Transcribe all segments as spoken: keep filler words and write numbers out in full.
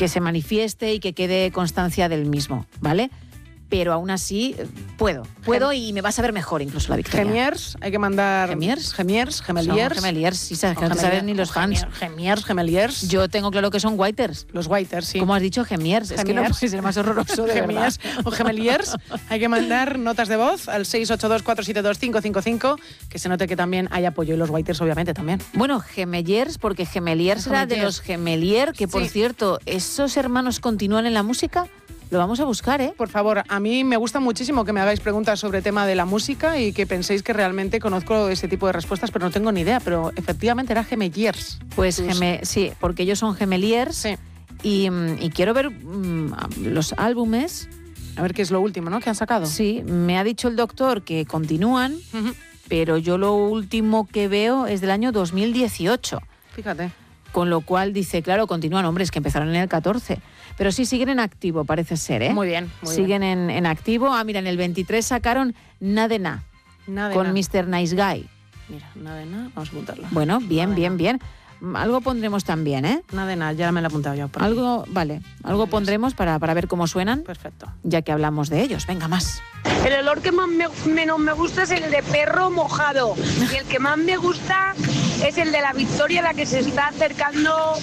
que se manifieste y que quede constancia del mismo, ¿vale? Pero aún así puedo, puedo Gem- y me vas a ver mejor incluso la victoria. Gemiers, hay que mandar... ¿Gemiers? Gemiers, gemeliers. Son gemeliers, sí, sabes, que no te saben ni los fans. Gemiers, gemeliers. Yo tengo claro que son whiters. Los whiters, sí. ¿Cómo has dicho? Gemiers. Es que no puede ser más horroroso, de Gemiers o gemeliers. Hay que mandar notas de voz al seis ocho dos, cuatro siete dos, cinco cinco cinco, que se note que también hay apoyo. Y los whiters, obviamente, también. Bueno, gemeliers, porque gemeliers era de los gemelier, que, por sí. cierto, ¿esos hermanos continúan en la música? Lo vamos a buscar, ¿eh? Por favor, a mí me gusta muchísimo que me hagáis preguntas sobre el tema de la música y que penséis que realmente conozco ese tipo de respuestas, pero no tengo ni idea. Pero efectivamente era gemeliers. Pues geme- sí, porque ellos son gemeliers. Sí. Y, y quiero ver um, los álbumes. A ver qué es lo último, ¿no? Que han sacado. Sí, me ha dicho el doctor que continúan, uh-huh. pero yo lo último que veo es del año dos mil dieciocho. Fíjate. Con lo cual dice, claro, continúan, hombre, es que empezaron en el catorce. Pero sí siguen en activo, parece ser, ¿eh? Muy bien, muy Siguen bien. En, en activo. Ah, mira, en el veintitrés sacaron Na de Na, Na con na. mister Nice Guy. Mira, Na de Na, vamos a apuntarla. Bueno, bien, Na bien, na. bien. Algo pondremos también, ¿eh? Na de Na, ya me la he apuntado yo. Algo, vale, algo pondremos para, para ver cómo suenan. Perfecto. Ya que hablamos de ellos. Venga, más. El olor que más me, menos me gusta es el de perro mojado. Y el que más me gusta es el de la victoria a la que se está acercando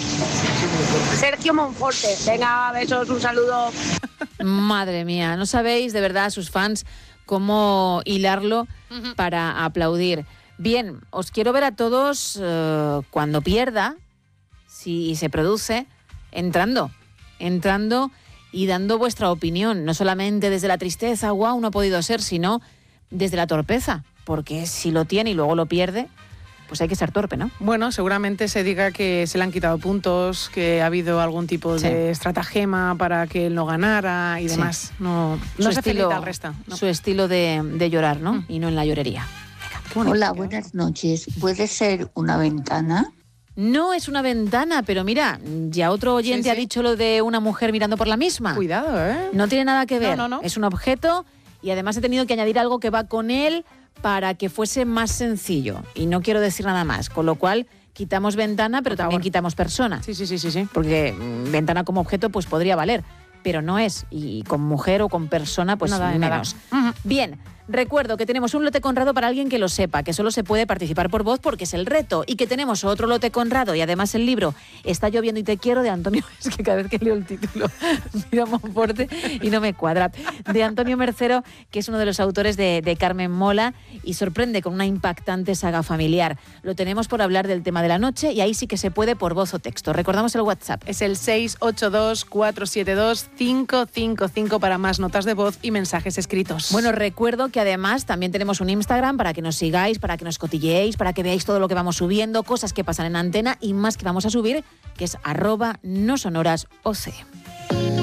Sergio Monforte. Venga, besos, un saludo. Madre mía, no sabéis de verdad sus fans cómo hilarlo uh-huh. para aplaudir. Bien, os quiero ver a todos uh, cuando pierda, si se produce, entrando, entrando y dando vuestra opinión, no solamente desde la tristeza, guau, no ha podido ser, sino desde la torpeza, porque si lo tiene y luego lo pierde, pues hay que ser torpe, ¿no? Bueno, seguramente se diga que se le han quitado puntos, que ha habido algún tipo sí. de estratagema para que él no ganara y demás. Sí. No, no su se estilo, felicita al resto. No. Su estilo de, de llorar, ¿no? Mm. Y no en la llorería. Bonito, hola, buenas noches. ¿Puede ser una ventana? No es una ventana, pero mira, ya otro oyente sí, sí. ha dicho lo de una mujer mirando por la misma. Cuidado, ¿eh? No tiene nada que ver. No, no, no. Es un objeto y además he tenido que añadir algo que va con él para que fuese más sencillo. Y no quiero decir nada más, con lo cual quitamos ventana, pero por también favor. Quitamos persona. Sí, sí, sí, sí, sí. Porque mmm, ventana como objeto pues podría valer, pero no es. Y con mujer o con persona pues nada, menos. Nada. Uh-huh. Bien. Recuerdo que tenemos un lote Conrado para alguien que lo sepa, que solo se puede participar por voz porque es el reto, y que tenemos otro lote Conrado y además el libro Está lloviendo y te quiero, de Antonio, es que cada vez que leo el título miro a Monforte y no me cuadra, de Antonio Mercero, que es uno de los autores de, de Carmen Mola y sorprende con una impactante saga familiar. Lo tenemos por hablar del tema de la noche y ahí sí que se puede por voz o texto. Recordamos el WhatsApp. Es el seis ocho dos, cuatro siete dos, cinco cinco cinco para más notas de voz y mensajes escritos. Bueno, recuerdo que además también tenemos un Instagram para que nos sigáis, para que nos cotilleéis, para que veáis todo lo que vamos subiendo, cosas que pasan en antena y más que vamos a subir, que es arroba no sonoras O C.